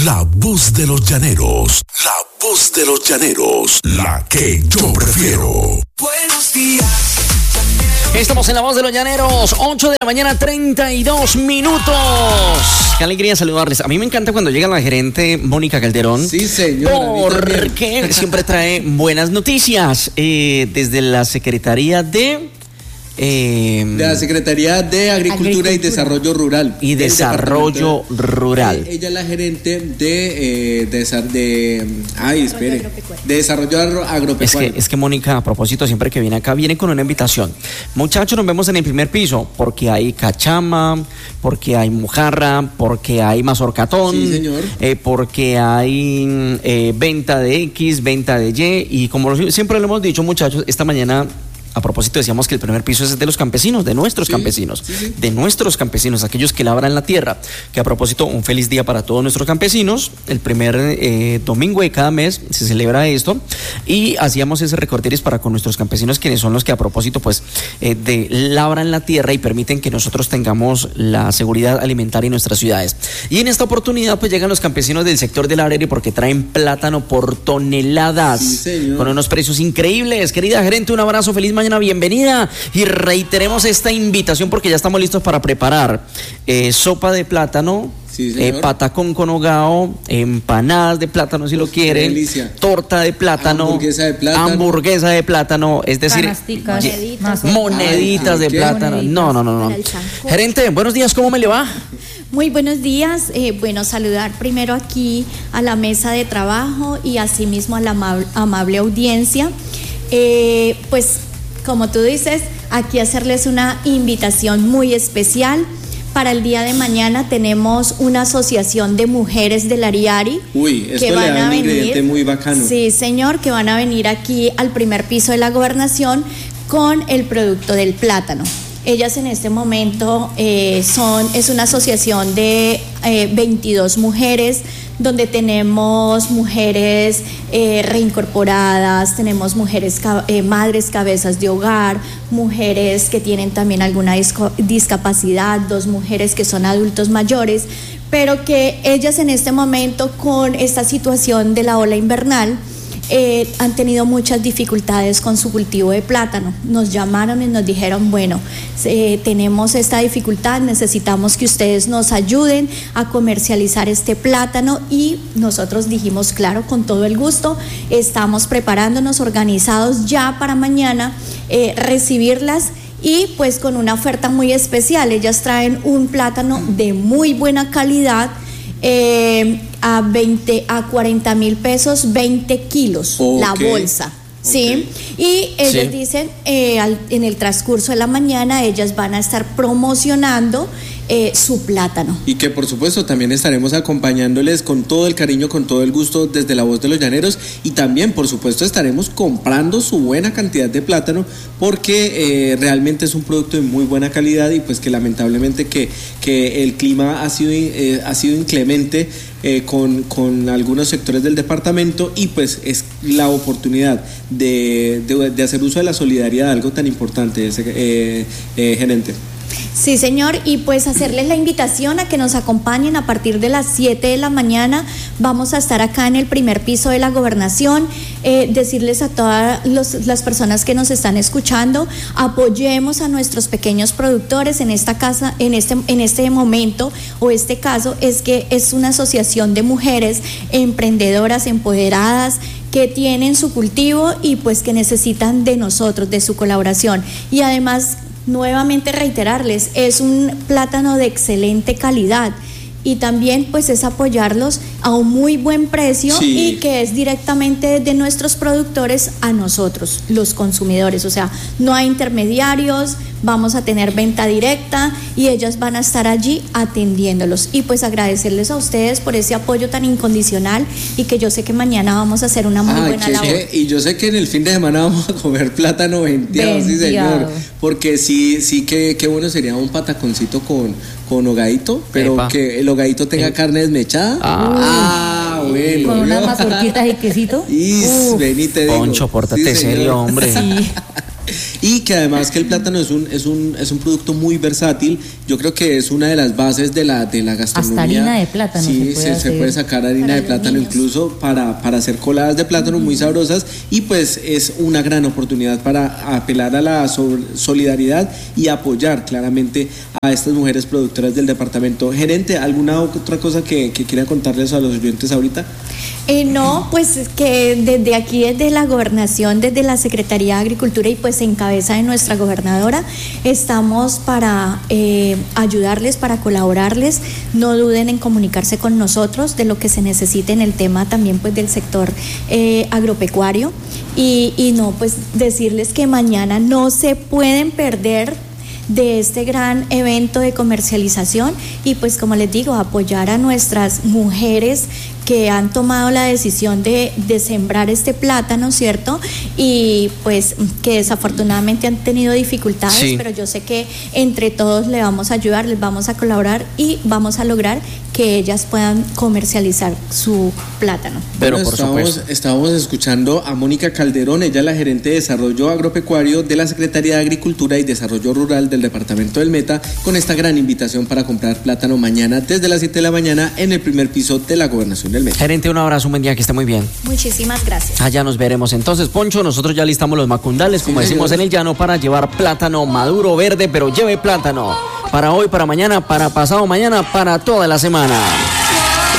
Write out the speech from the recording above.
La voz de los llaneros. La voz de los llaneros. La que yo prefiero. Buenos días. Estamos en La Voz de los Llaneros, 8 de la mañana, 32 minutos. Qué alegría saludarles. A mí me encanta cuando llega la gerente Mónica Calderón. Sí, señor. Porque siempre trae buenas noticias desde la Secretaría de la Secretaría de Agricultura y Desarrollo Rural. Y Desarrollo Rural. Ella es la gerente de Desarrollo Agropecuario. Es que Mónica, a propósito, siempre que viene acá, viene con una invitación. Muchachos, nos vemos en el primer piso, porque hay cachama, porque hay mojarra, porque hay mazorcatón. Sí, señor. Porque hay venta de X, venta de Y. Y como siempre lo hemos dicho, muchachos, esta mañana... A propósito, decíamos que el primer piso es de los campesinos, de nuestros campesinos, de nuestros campesinos, aquellos que labran la tierra. Que a propósito, un feliz día para todos nuestros campesinos. El primer domingo de cada mes se celebra esto y hacíamos ese recorderis para con nuestros campesinos, quienes son los que a propósito, pues, labran la tierra y permiten que nosotros tengamos la seguridad alimentaria en nuestras ciudades. Y en esta oportunidad, pues, llegan los campesinos del sector del Areri porque traen plátano por toneladas, con unos precios increíbles. Querida gerente, un abrazo, feliz mañana, bienvenida, y reiteremos esta invitación porque ya estamos listos para preparar sopa de plátano, patacón con hogao, empanadas de plátano si lo quieren, torta de plátano, hamburguesa de plátano, es decir, moneditas de plátano. No. Gerente, buenos días, ¿cómo me le va? Muy buenos días, saludar primero aquí a la mesa de trabajo y asimismo a la amable audiencia. Pues como tú dices, aquí hacerles una invitación muy especial. Para el día de mañana tenemos una asociación de mujeres del Ariari. Uy, esto le da un ingrediente muy bacano. Sí, señor, que van a venir aquí al primer piso de la gobernación con el producto del plátano. Ellas en este momento es una asociación de 22 mujeres, donde tenemos mujeres reincorporadas, tenemos mujeres madres cabezas de hogar, mujeres que tienen también alguna discapacidad, 2 mujeres que son adultos mayores, pero que ellas en este momento con esta situación de la ola invernal han tenido muchas dificultades con su cultivo de plátano. Nos llamaron y nos dijeron, bueno, tenemos esta dificultad, necesitamos que ustedes nos ayuden a comercializar este plátano, y nosotros dijimos, claro, con todo el gusto, estamos preparándonos, organizados ya para mañana recibirlas. Y pues con una oferta muy especial, ellas traen un plátano de muy buena calidad, a 40 mil pesos, 20 kilos, la bolsa. ¿Sí? Y ellas dicen, en el transcurso de la mañana, ellas van a estar promocionando su plátano. Y que por supuesto también estaremos acompañándoles con todo el cariño, con todo el gusto desde La Voz de los Llaneros, y también por supuesto estaremos comprando su buena cantidad de plátano, porque realmente es un producto de muy buena calidad, y pues que lamentablemente que el clima ha sido inclemente con algunos sectores del departamento, y pues es la oportunidad de hacer uso de la solidaridad, algo tan importante, gerente. Sí, señor, y pues hacerles la invitación a que nos acompañen a partir de las 7 de la mañana. Vamos a estar acá en el primer piso de la gobernación. Decirles a todas las personas que nos están escuchando, apoyemos a nuestros pequeños productores en esta casa, en este momento, o este caso es que es una asociación de mujeres emprendedoras, empoderadas, que tienen su cultivo y pues que necesitan de nosotros, de su colaboración. Y además, nuevamente reiterarles, es un plátano de excelente calidad, y también pues es apoyarlos a un muy buen precio, y que es directamente de nuestros productores a nosotros, los consumidores. O sea, no hay intermediarios, vamos a tener venta directa y ellas van a estar allí atendiéndolos. Y pues agradecerles a ustedes por ese apoyo tan incondicional, y que yo sé que mañana vamos a hacer una muy buena labor. Y yo sé que en el fin de semana vamos a comer plátano venteado, sí señor, porque sí que bueno sería un pataconcito con hogadito, pero que el hogadito tenga carne desmechada. Bueno. Con unas mazorquitas y quesito. Vení, te digo. Poncho, pórtate serio, hombre. Sí. y que además que el plátano es un producto muy versátil. Yo creo que es una de las bases de la gastronomía. Hasta harina de plátano. Sí, se puede sacar harina de plátano incluso para hacer coladas de plátano muy sabrosas, y pues es una gran oportunidad para apelar a la solidaridad y apoyar claramente a estas mujeres productoras del departamento. Gerente, ¿alguna otra cosa que quiera contarles a los oyentes ahorita? No, pues que desde aquí, desde la gobernación, desde la Secretaría de Agricultura y pues en cabeza de nuestra gobernadora, estamos para ayudarles, para colaborarles. No duden en comunicarse con nosotros de lo que se necesite en el tema también pues del sector agropecuario, y no, pues decirles que mañana no se pueden perder de este gran evento de comercialización, y pues como les digo, apoyar a nuestras mujeres que han tomado la decisión de sembrar este plátano, ¿cierto? Y pues que desafortunadamente han tenido dificultades, sí, pero yo sé que entre todos le vamos a ayudar, les vamos a colaborar y vamos a lograr que ellas puedan comercializar su plátano. Pero bueno, estábamos escuchando a Mónica Calderón, ella es la gerente de Desarrollo Agropecuario de la Secretaría de Agricultura y Desarrollo Rural del Departamento del Meta, con esta gran invitación para comprar plátano mañana desde las 7 de la mañana en el primer piso de la Gobernación del Meta. Gerente, un abrazo, un buen día, que esté muy bien. Muchísimas gracias. Allá nos veremos entonces, Poncho. Nosotros ya listamos los macundales, como decimos en el llano, para llevar plátano maduro, verde, pero lleve plátano para hoy, para mañana, para pasado mañana, para toda la semana.